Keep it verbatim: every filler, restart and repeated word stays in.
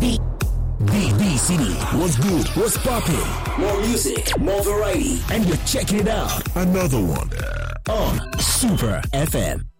B, B, B City. What's good? What's poppin'? More music, more variety, and you're checking it out. Another one on Super F M.